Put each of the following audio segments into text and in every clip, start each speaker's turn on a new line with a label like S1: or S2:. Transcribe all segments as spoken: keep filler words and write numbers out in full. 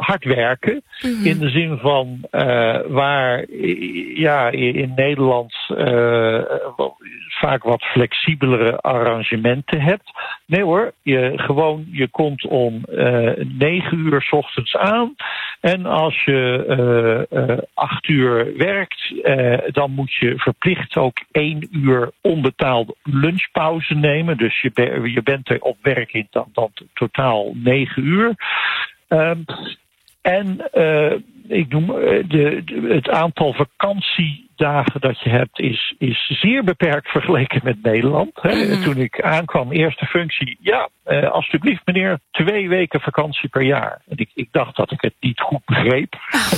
S1: hard werken. Mm-hmm. In de zin van uh, waar ja, in Nederland uh, vaak wat flexibelere arrangementen hebt. Nee hoor, je, gewoon, je komt om uh, negen uur 's ochtends aan. En als je uh, uh, acht uur werkt, uh, dan moet je verplicht ook één uur onbetaalde lunchpauze nemen. Dus je, be- je bent er op werk in dan, dan totaal negen uur. Um, en uh, ik noem de, de, het aantal vakantiedagen dat je hebt is, is zeer beperkt vergeleken met Nederland. Hè. Mm-hmm. Toen ik aankwam, eerste functie, ja, uh, alsjeblieft meneer, twee weken vakantie per jaar. En ik, ik dacht dat ik het niet goed begreep.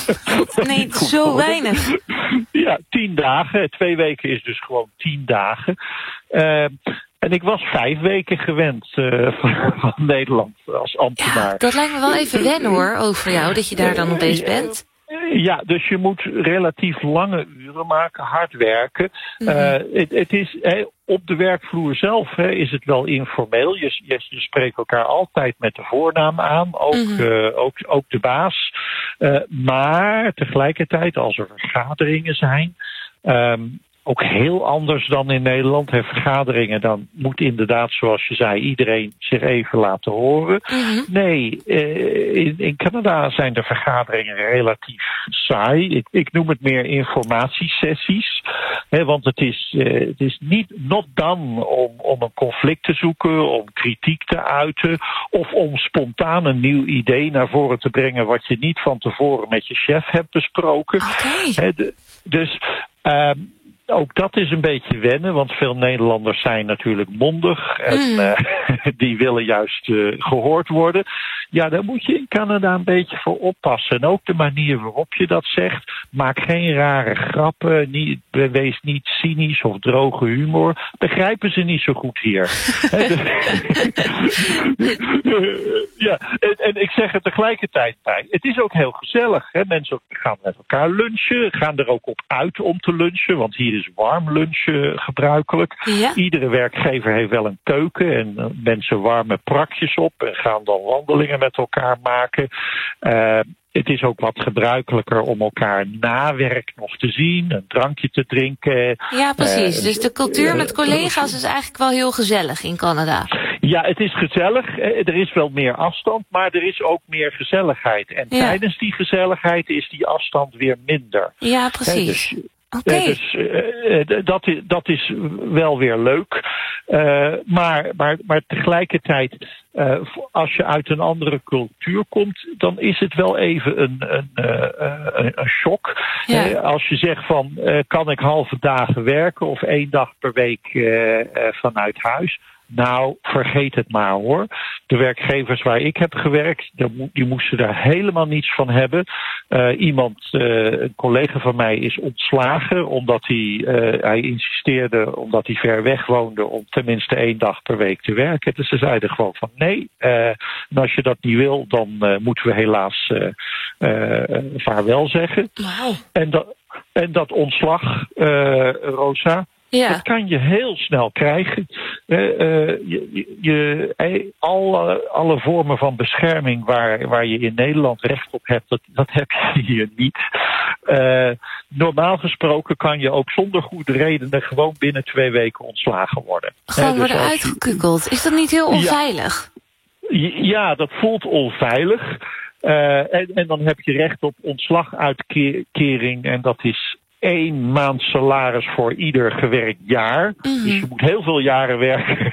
S2: Oh, nee, niet zo hoorde. Weinig.
S1: Ja, tien dagen. Twee weken is dus gewoon tien dagen. Uh, En ik was vijf weken gewend uh, van, van Nederland als ambtenaar. Ja,
S2: dat lijkt me wel even wennen hoor, over jou, dat je daar dan opeens bent.
S1: Ja, dus je moet relatief lange uren maken, hard werken. Mm-hmm. Uh, het, het is, he, op de werkvloer zelf he, is het wel informeel. Je, je, je spreekt elkaar altijd met de voornaam aan, ook, mm-hmm. uh, ook, ook de baas. Uh, maar tegelijkertijd, als er vergaderingen zijn... Um, Ook heel anders dan in Nederland. Hè, vergaderingen, dan moet inderdaad, zoals je zei, iedereen zich even laten horen. Mm-hmm. Nee, eh, in, in Canada zijn de vergaderingen relatief saai. Ik, ik noem het meer informatiesessies. Hè, want het is, eh, het is niet not done om, om een conflict te zoeken, om kritiek te uiten, of om spontaan een nieuw idee naar voren te brengen wat je niet van tevoren met je chef hebt besproken.
S2: Okay.
S1: Hè, de, dus... Um, Ook dat is een beetje wennen, want veel Nederlanders zijn natuurlijk mondig en mm. uh, die willen juist uh, gehoord worden. Ja, daar moet je in Canada een beetje voor oppassen. En ook de manier waarop je dat zegt. Maak geen rare grappen, niet, wees niet cynisch of droge humor. Begrijpen ze niet zo goed hier. Ja, en, en ik zeg er tegelijkertijd bij. Het is ook heel gezellig. Hè? Mensen gaan met elkaar lunchen, gaan er ook op uit om te lunchen, want hier is warm lunchen gebruikelijk. Ja. Iedere werkgever heeft wel een keuken en uh, mensen warmen prakjes op en gaan dan wandelingen met elkaar maken. Uh, Het is ook wat gebruikelijker om elkaar na werk nog te zien, een drankje te drinken.
S2: Ja, precies. Uh, dus de cultuur met collega's is eigenlijk wel heel gezellig in Canada.
S1: Ja, het is gezellig. Er is wel meer afstand, maar er is ook meer gezelligheid. En ja. tijdens die gezelligheid is die afstand weer minder.
S2: Ja, precies.
S1: Dus,
S2: Oké. Okay.
S1: Dus uh, dat, is, dat is wel weer leuk. Uh, maar, maar, maar tegelijkertijd, uh, als je uit een andere cultuur komt, dan is het wel even een, een, uh, een, een shock. Ja. Uh, als je zegt van, uh, kan ik halve dagen werken of één dag per week uh, uh, vanuit huis? Nou, vergeet het maar hoor. De werkgevers waar ik heb gewerkt, die moesten daar helemaal niets van hebben. Uh, iemand, uh, een collega van mij is ontslagen omdat hij, uh, hij insisteerde, omdat hij ver weg woonde, om tenminste één dag per week te werken. Dus ze zeiden gewoon van nee, uh, en als je dat niet wil, dan uh, moeten we helaas uh, uh, vaarwel zeggen.
S2: Wow. En,
S1: dat, en dat ontslag, uh, Rosa, ja. Dat kan je heel snel krijgen. Uh, uh, je, je, uh, alle, alle vormen van bescherming waar, waar je in Nederland recht op hebt, dat, dat heb je hier niet. Uh, normaal gesproken kan je ook zonder goede redenen gewoon binnen twee weken ontslagen worden.
S2: Gewoon uh, dus worden uitgekukkeld. Is dat niet heel onveilig?
S1: Ja, ja dat voelt onveilig. Uh, en, en dan heb je recht op ontslaguitkering en dat is één maand salaris voor ieder gewerkt jaar. Mm-hmm. Dus je moet heel veel jaren werken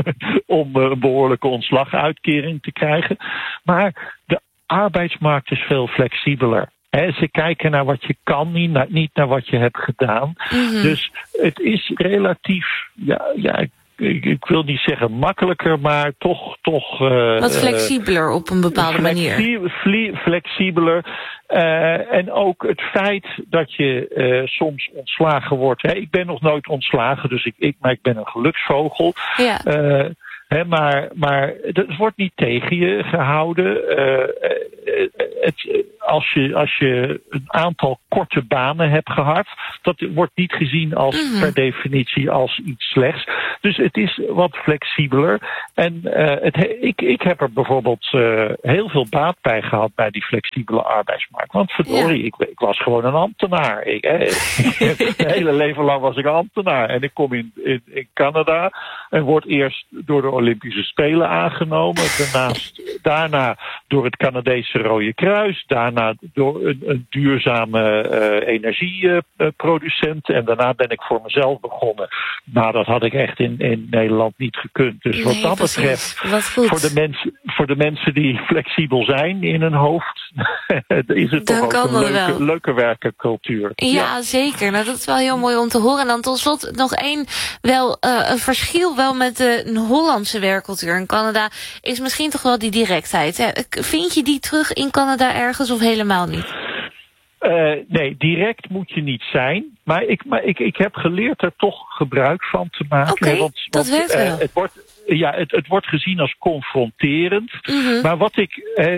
S1: om een behoorlijke ontslaguitkering te krijgen. Maar de arbeidsmarkt is veel flexibeler. He, ze kijken naar wat je kan, niet naar, niet naar wat je hebt gedaan. Mm-hmm. Dus het is relatief, ja, ja ik, ik wil niet zeggen makkelijker, maar toch... toch uh,
S2: wat flexibeler op een bepaalde
S1: flexi-
S2: manier.
S1: Flexibeler. Uh, en ook het feit dat je uh, soms ontslagen wordt. Hè. Ik ben nog nooit ontslagen, dus ik, ik, maar ik ben een geluksvogel.
S2: Ja.
S1: Uh, He, maar, maar het wordt niet tegen je gehouden. Uh, het, als, je, als je een aantal korte banen hebt gehad, dat wordt niet gezien als mm-hmm. per definitie als iets slechts. Dus het is wat flexibeler. En uh, het, ik, ik heb er bijvoorbeeld uh, heel veel baat bij gehad bij die flexibele arbeidsmarkt. Want verdorie, ja. ik, ik was gewoon een ambtenaar. Ik, hè, mijn hele leven lang was ik ambtenaar. En ik kom in, in, in Canada en word eerst door de Olympische Spelen aangenomen. Daarnaast, daarna door het Canadese Rode Kruis. Daarna door een, een duurzame uh, energieproducent. Uh, en daarna ben ik voor mezelf begonnen. Maar dat had ik echt in, in Nederland niet gekund. Dus
S2: nee,
S1: wat dat
S2: precies.
S1: betreft,
S2: wat goed.
S1: Voor, de mensen, voor de mensen die flexibel zijn in hun hoofd, is het
S2: Dan
S1: toch ook een leuke,
S2: wel.
S1: leuke werkencultuur.
S2: Ja, ja, zeker. Nou, dat is wel heel mooi om te horen. En dan tot slot nog één wel uh, een verschil wel met de Hollandse werkcultuur. In Canada is misschien toch wel die directheid. Hè? Vind je die terug in Canada ergens of helemaal niet?
S1: Uh, nee, direct moet je niet zijn. Maar ik, maar ik, ik heb geleerd er toch gebruik van te maken.
S2: Oké, okay,
S1: want,
S2: dat
S1: want,
S2: werkt
S1: uh,
S2: wel.
S1: Het wordt, ja, het, het wordt gezien als confronterend.
S2: Mm-hmm.
S1: Maar wat ik... Uh,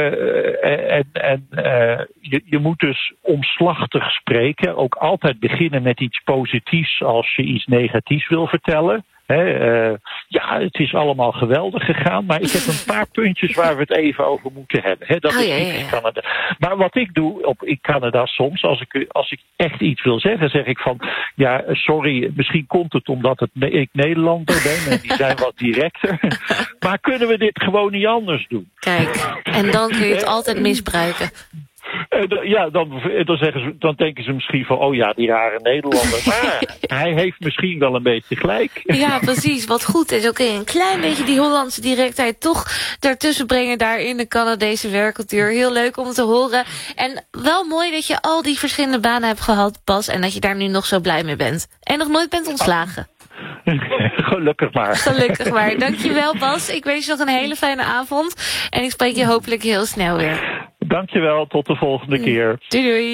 S1: uh, en en uh, je, je moet dus omslachtig spreken. Ook altijd beginnen met iets positiefs als je iets negatiefs wil vertellen. He, uh, ja, het is allemaal geweldig gegaan, maar ik heb een paar puntjes waar we het even over moeten hebben. He, dat
S2: oh,
S1: is
S2: ja,
S1: niet
S2: ja, ja.
S1: in Canada. Maar wat ik doe op, in Canada soms, als ik, als ik echt iets wil zeggen, zeg ik van, ja, sorry, misschien komt het omdat het, ik Nederlander ben en die zijn wat directer. Maar kunnen we dit gewoon niet anders doen?
S2: Kijk, en dan kun je het altijd misbruiken.
S1: Ja, dan, dan, zeggen ze, dan denken ze misschien van, oh ja, die rare Nederlander. Maar hij heeft misschien wel een beetje gelijk.
S2: Ja, precies. Wat goed is. Oké, okay, een klein beetje die Hollandse directheid toch daartussen brengen daar in de Canadese werkcultuur. Heel leuk om te horen. En wel mooi dat je al die verschillende banen hebt gehad, Bas. En dat je daar nu nog zo blij mee bent. En nog nooit bent ontslagen.
S1: Gelukkig maar.
S2: Gelukkig maar. Dankjewel, Bas. Ik wens je nog een hele fijne avond. En ik spreek je hopelijk heel snel weer.
S1: Dankjewel, tot de volgende keer.
S2: Doei doei.